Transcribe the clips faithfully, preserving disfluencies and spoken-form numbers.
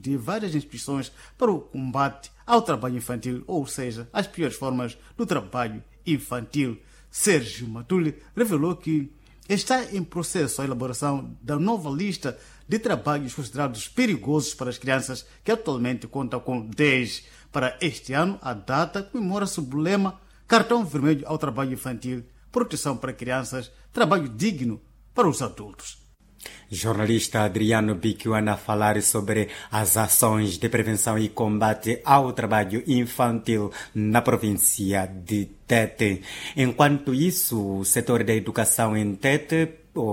de várias instituições para o combate ao trabalho infantil, ou seja, as piores formas do trabalho infantil. Sérgio Matuli revelou que está em processo a elaboração da nova lista de trabalhos considerados perigosos para as crianças, que atualmente conta com dez. Para este ano, a data comemora-se o lema Cartão Vermelho ao Trabalho Infantil, proteção para crianças, trabalho digno para os adultos. Jornalista Adriano Bicuana a falar sobre as ações de prevenção e combate ao trabalho infantil na província de Tete. Enquanto isso, o setor da educação em Tete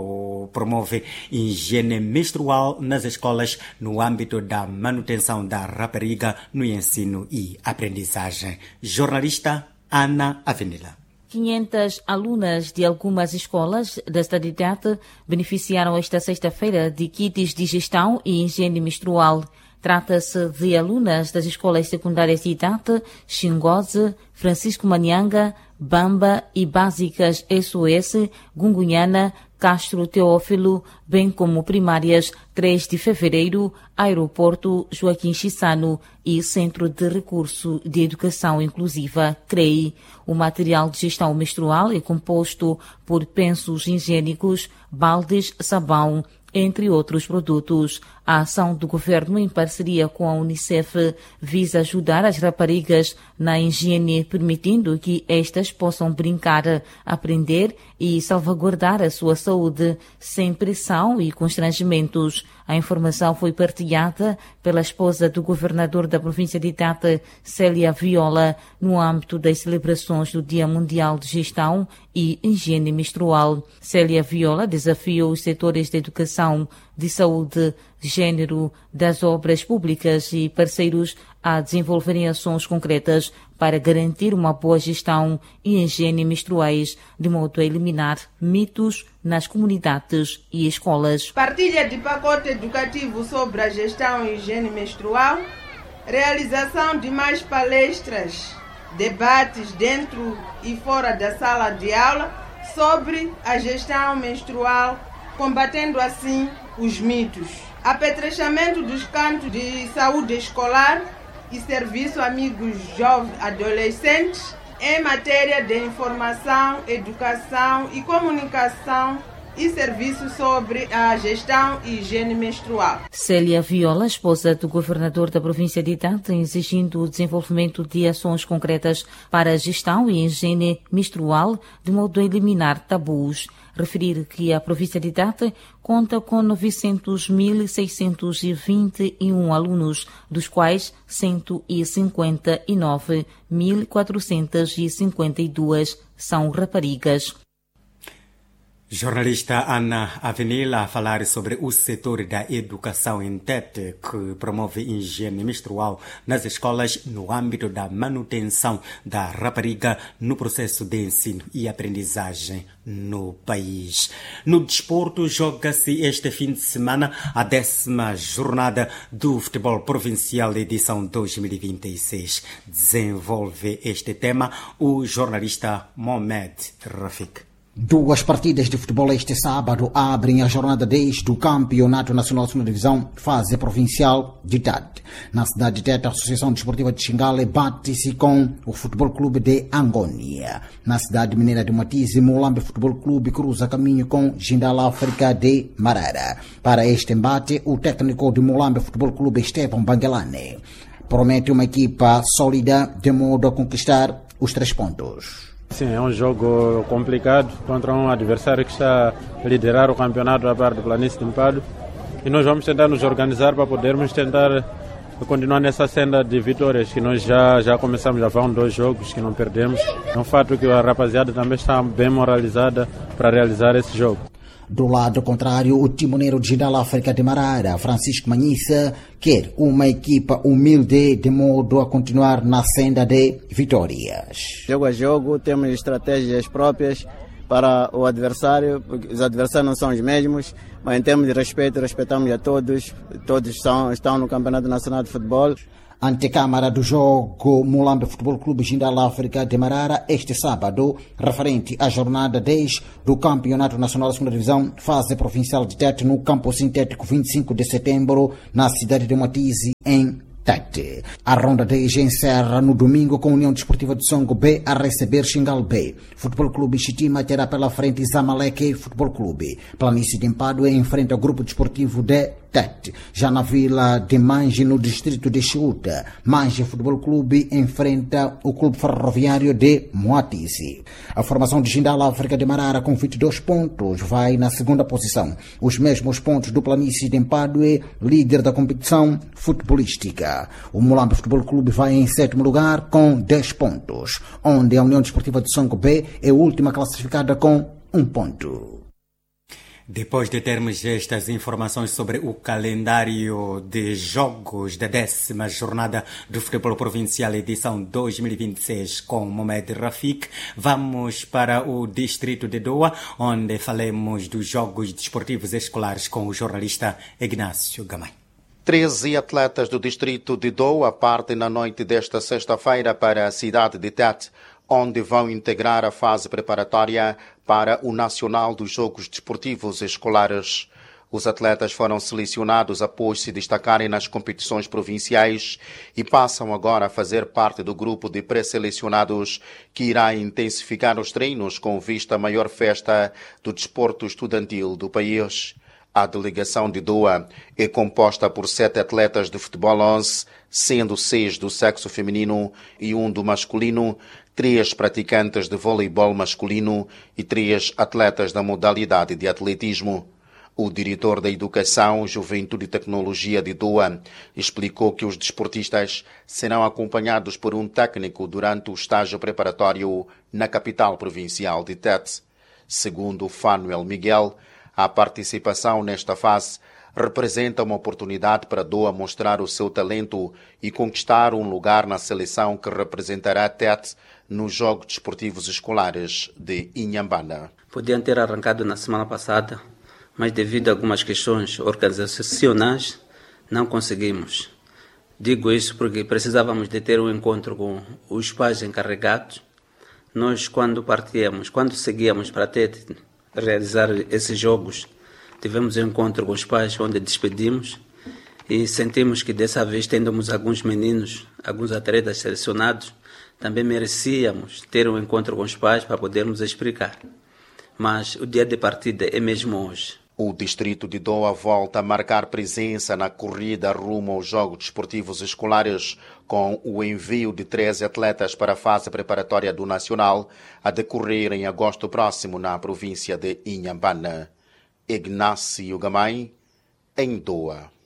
promove higiene menstrual nas escolas no âmbito da manutenção da rapariga no ensino e aprendizagem. Jornalista Ana Avenila. quinhentas alunas de algumas escolas da cidade de Tete beneficiaram esta sexta-feira de kits de gestão e higiene menstrual. Trata-se de alunas das escolas secundárias de Tete, Xingoze, Francisco Manianga, Bamba e básicas S O S, Gungunhana, Castro Teófilo, bem como primárias três de fevereiro, Aeroporto Joaquim Chissano e Centro de Recurso de Educação Inclusiva, C R E I. O material de gestão menstrual é composto por pensos higiênicos, baldes, sabão, entre outros produtos. A ação do governo, em parceria com a Unicef, visa ajudar as raparigas na higiene, permitindo que estas possam brincar, aprender e salvaguardar a sua saúde sem pressão e constrangimentos. A informação foi partilhada pela esposa do governador da província de Tete, Célia Viola, no âmbito das celebrações do Dia Mundial de Gestão e Higiene Menstrual. Célia Viola desafiou os setores de educação, de saúde, gênero, das obras públicas e parceiros a desenvolverem ações concretas para garantir uma boa gestão e higiene menstruais, de modo a eliminar mitos nas comunidades e escolas. Partilha de pacote educativo sobre a gestão e higiene menstrual, realização de mais palestras, debates dentro e fora da sala de aula sobre a gestão menstrual, combatendo assim os mitos. Apetrechamento dos cantos de saúde escolar e serviço amigos jovens adolescentes em matéria de informação, educação e comunicação e serviços sobre a gestão e higiene menstrual. Célia Viola, esposa do governador da província de Tete, exigindo o desenvolvimento de ações concretas para a gestão e higiene menstrual, de modo a eliminar tabus. Referir que a província de Tete conta com novecentos mil seiscentos e vinte e um alunos, dos quais cento e cinquenta e nove mil quatrocentos e cinquenta e dois são raparigas. Jornalista Ana Avenila a falar sobre o setor da educação em Tete, que promove higiene menstrual nas escolas no âmbito da manutenção da rapariga no processo de ensino e aprendizagem no país. No desporto, joga-se este fim de semana a décima jornada do futebol provincial edição dois mil e vinte e seis. Desenvolve este tema o jornalista Mohamed Rafik. Duas partidas de futebol este sábado abrem a jornada dez do Campeonato Nacional de Segunda Divisão, fase provincial de Tete. Na cidade de Tete, a Associação Desportiva de Xingale bate-se com o Futebol Clube de Angônia. Na cidade mineira de Matize, Molambe Futebol Clube cruza caminho com Jindal África de Marara. Para este embate, o técnico de Molambe Futebol Clube, Esteban Bangelane, promete uma equipa sólida de modo a conquistar os três pontos. Sim, é um jogo complicado contra um adversário que está a liderar o campeonato da parte do Planície de Mpado, e nós vamos tentar nos organizar para podermos tentar continuar nessa senda de vitórias que nós já, já começamos, já vão dois jogos que não perdemos. É um fato que a rapaziada também está bem moralizada para realizar esse jogo. Do lado contrário, o timoneiro de Jindal África de Marara, Francisco Manhissa, quer uma equipa humilde de modo a continuar na senda de vitórias. Jogo a jogo, temos estratégias próprias para o adversário, porque os adversários não são os mesmos, mas em termos de respeito, respeitamos a todos, todos são, estão no Campeonato Nacional de Futebol. Antecâmara do jogo Mulambe Futebol Clube Jindal África demarara este sábado, referente à jornada dez do Campeonato Nacional da segunda Divisão, fase provincial de Tete, no campo sintético vinte e cinco de setembro, na cidade de Moatize, em Tete. A ronda dez encerra no domingo com a União Desportiva de Songo B a receber Xingal B. Futebol Clube Chitima terá pela frente Zamalek Futebol Clube. Planície de Empadue enfrenta o Grupo Desportivo de Tete. Já na Vila de Mange, no distrito de Chiuta, Mange Futebol Clube enfrenta o Clube Ferroviário de Moatize. A formação de Jindal África de Marara, com vinte e dois pontos, vai na segunda posição. Os mesmos pontos do Planície de Empadue, líder da competição futebolística. O Mulambe Futebol Clube vai em sétimo lugar com dez pontos, onde a União Desportiva de Songo B é a última classificada com um ponto. Depois de termos estas informações sobre o calendário de jogos da décima jornada do Futebol Provincial edição dois mil e vinte e seis com Mohamed Rafik, vamos para o distrito de Doa, onde falamos dos jogos desportivos escolares com o jornalista Ignácio Gamay. treze atletas do distrito de Doa partem na noite desta sexta-feira para a cidade de Tete, onde vão integrar a fase preparatória para o Nacional dos Jogos Desportivos Escolares. Os atletas foram selecionados após se destacarem nas competições provinciais e passam agora a fazer parte do grupo de pré-selecionados que irá intensificar os treinos com vista à maior festa do desporto estudantil do país. A delegação de Doa é composta por sete atletas de futebol onze, sendo seis do sexo feminino e um do masculino, três praticantes de voleibol masculino e três atletas da modalidade de atletismo. O diretor da Educação, Juventude e Tecnologia de Doa explicou que os desportistas serão acompanhados por um técnico durante o estágio preparatório na capital provincial de Tete. Segundo Fanuel Miguel, a participação nesta fase representa uma oportunidade para Doa mostrar o seu talento e conquistar um lugar na seleção que representará Tete nos Jogos Desportivos Escolares de Inhambana. Podiam ter arrancado na semana passada, mas devido a algumas questões organizacionais não conseguimos. Digo isso porque precisávamos de ter um encontro com os pais encarregados. Nós, quando partíamos, quando seguíamos para Tete realizar esses jogos, tivemos um encontro com os pais onde despedimos e sentimos que dessa vez, tendamos alguns meninos, alguns atletas selecionados, também merecíamos ter um encontro com os pais para podermos explicar. Mas o dia de partida é mesmo hoje. O distrito de Doa volta a marcar presença na corrida rumo aos Jogos Desportivos Escolares, com o envio de treze atletas para a fase preparatória do Nacional, a decorrer em agosto próximo na província de Inhambana. Ignácio Gamay, em Doa.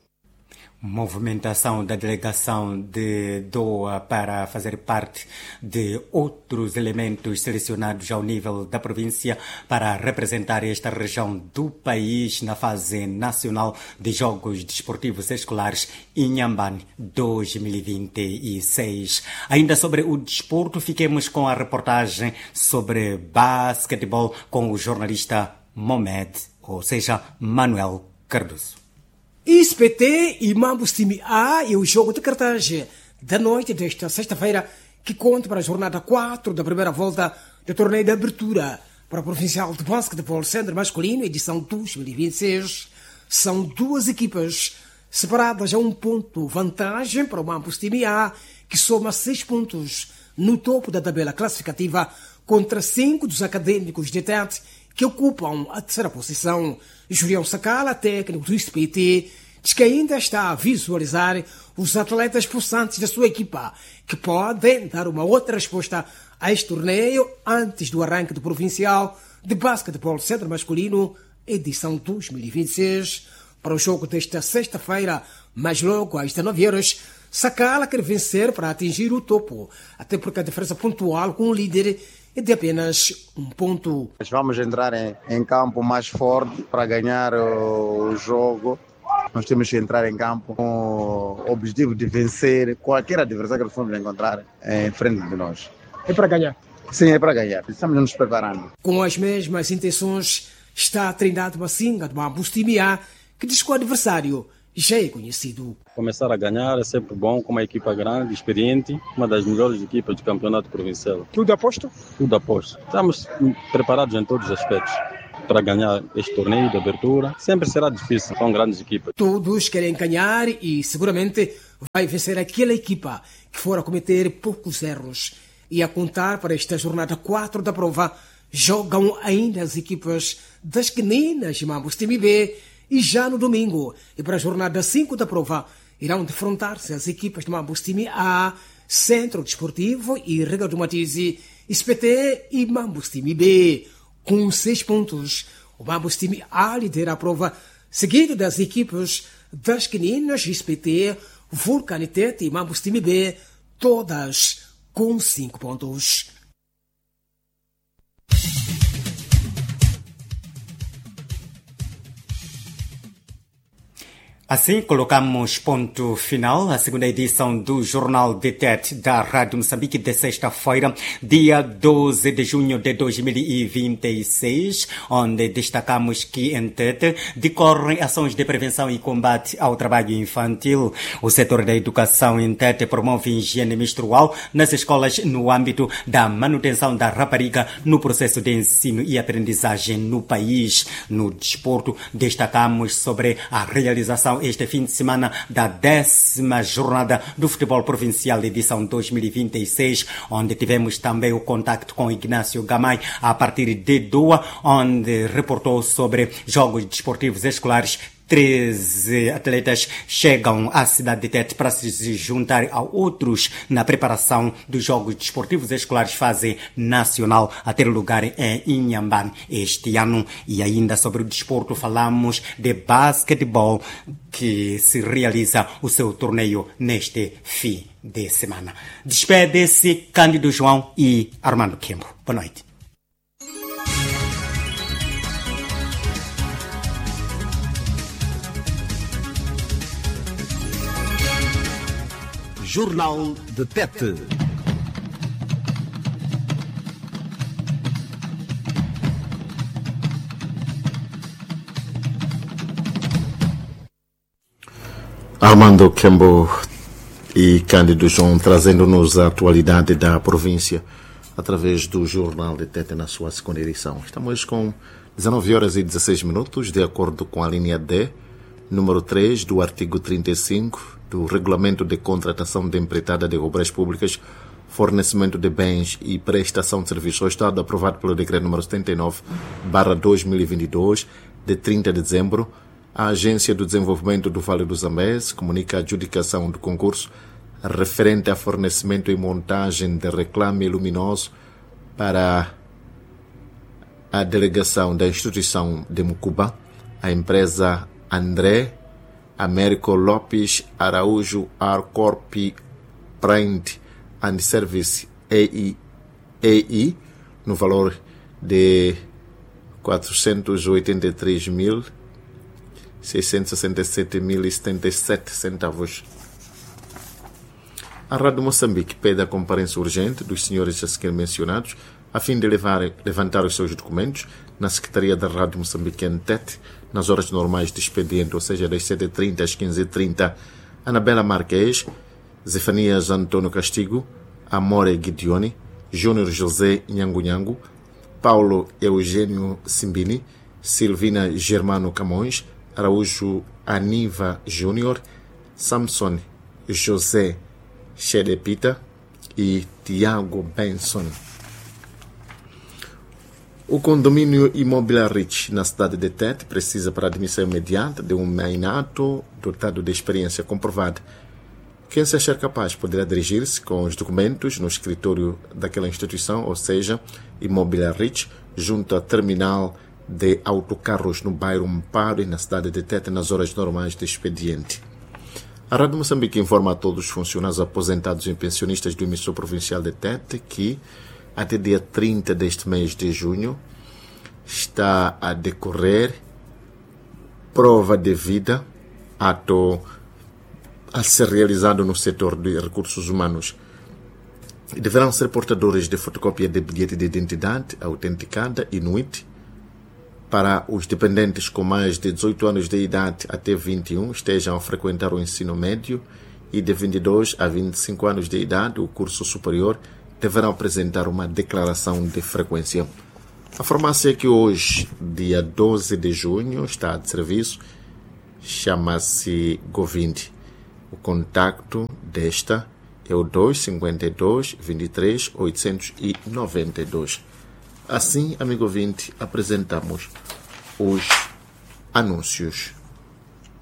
Movimentação da delegação de Doa para fazer parte de outros elementos selecionados ao nível da província para representar esta região do país na fase nacional de Jogos Desportivos Escolares Inhambane dois mil e vinte e seis. Ainda sobre o desporto, fiquemos com a reportagem sobre basquetebol com o jornalista Mohamed, ou seja, Manuel Cardoso. I S P T e Mambos Time A e o jogo de cartagem da noite desta sexta-feira, que conta para a jornada quatro da primeira volta do torneio de abertura para o Provincial de Basquetebol Centro Masculino, edição dois mil e vinte e seis. São duas equipas separadas a um ponto vantagem para o Mambos Time A, que soma seis pontos no topo da tabela classificativa, contra cinco dos acadêmicos de Tete, que ocupam a terceira posição. Julião Sacala, técnico do I S P T, diz que ainda está a visualizar os atletas possantes da sua equipa, que podem dar uma outra resposta a este torneio antes do arranque do Provincial de Basquetebol Centro Masculino, edição dois mil e vinte e seis. Para o jogo desta sexta-feira, mais logo às dezenove horas, Sacala quer vencer para atingir o topo, até porque a diferença pontual com o líder é de apenas um ponto. Vamos entrar em, em campo mais forte para ganhar o, o jogo. Nós temos que entrar em campo com o objetivo de vencer qualquer adversário que formos encontrar em frente de nós. É para ganhar? Sim, é para ganhar. Estamos nos preparando. Com as mesmas intenções está treinado Massinga do Mambos Time A, que diz que o adversário já é conhecido. Começar a ganhar é sempre bom com uma equipa grande, experiente, uma das melhores equipas do campeonato provincial. Tudo aposto? Tudo aposto. Estamos preparados em todos os aspectos para ganhar este torneio de abertura. Sempre será difícil, são grandes equipas. Todos querem ganhar e seguramente vai vencer aquela equipa que for a cometer poucos erros. E a contar para esta jornada quatro da prova, jogam ainda as equipas das Queninas e Mambos Time B. E já no domingo, e para a jornada cinco da prova, irão defrontar-se as equipas de Mambos Time A, Centro Desportivo e Rega do Matize, S P T e Mambos Time B. Com seis pontos, o Mambos Time A lidera a prova, seguido das equipas das Queninas, S P T, Vulcanitete e Mambos Time B, todas com cinco pontos. Assim, colocamos ponto final à segunda edição do Jornal de Tete da Rádio Moçambique de sexta-feira, dia doze de junho de dois mil e vinte e seis, onde destacamos que em Tete decorrem ações de prevenção e combate ao trabalho infantil. O setor da educação em Tete promove higiene menstrual nas escolas no âmbito da manutenção da rapariga no processo de ensino e aprendizagem no país. No desporto, destacamos sobre a realização este fim de semana da décima jornada do futebol provincial edição dois mil e vinte e seis, onde tivemos também o contacto com Ignácio Gamay a partir de Doha, onde reportou sobre jogos desportivos escolares. treze atletas chegam à cidade de Tete para se juntar a outros na preparação dos Jogos Desportivos Escolares fase nacional a ter lugar em Inhambane este ano. E ainda sobre o desporto falamos de basquetebol, que se realiza o seu torneio neste fim de semana. Despede-se Cândido João e Armando Kembo. Boa noite. Jornal de Tete. Armando Kembo e Cândido João trazendo-nos a atualidade da província através do Jornal de Tete na sua segunda edição. Estamos com dezenove horas e dezesseis minutos, de acordo com a linha D, número três do artigo trinta e cinco do Regulamento de Contratação de Empreitada de Obras Públicas, Fornecimento de Bens e Prestação de Serviços ao Estado, aprovado pelo Decreto número setenta e nove barra dois mil e vinte e dois, de trinta de dezembro, a Agência do Desenvolvimento do Vale do Zambeze comunica a adjudicação do concurso referente a fornecimento e montagem de reclame luminoso para a delegação da instituição de Mucuba, a empresa André Américo Lopes Araújo Arcorp Print and Service A I, A I no valor de quatrocentos e oitenta e três mil, seiscentos e sessenta e sete vírgula setenta e sete centavos. A Rádio Moçambique pede a comparência urgente dos senhores a seguir mencionados a fim de levar, levantar os seus documentos na Secretaria da Rádio Moçambique em Tete, nas horas normais de expediente, ou seja, das sete e trinta às quinze e trinta. Anabela Marques, Zefanias Antônio Castigo, Amore Gideoni, Júnior José Nhango Nhango, Paulo Eugênio Simbini, Silvina Germano Camões, Araújo Aniva Júnior, Samson José Xedepita e Tiago Benson. O condomínio Imobiliário Rich, na cidade de Tete, precisa para a admissão imediata de um mainato dotado de experiência comprovada. Quem se achar capaz poderá dirigir-se com os documentos no escritório daquela instituição, ou seja, Imobiliário Rich, junto ao terminal de autocarros no bairro Mpare, na cidade de Tete, nas horas normais de expediente. A Rádio Moçambique informa a todos os funcionários aposentados e pensionistas do emissor provincial de Tete que, até dia trinta deste mês de junho, está a decorrer prova de vida, ato a ser realizado no setor de recursos humanos. Deverão ser portadores de fotocópia de bilhete de identidade autenticada I N U I T, para os dependentes com mais de dezoito anos de idade até vinte e um estejam a frequentar o ensino médio e de vinte e dois a vinte e cinco anos de idade o curso superior deverão apresentar uma declaração de frequência. A farmácia que hoje, dia doze de junho, está de serviço, chama-se Govindi. O contacto desta é o dois cinco dois, vinte e três, oitocentos e noventa e dois. Assim, amigo ouvinte, apresentamos os anúncios.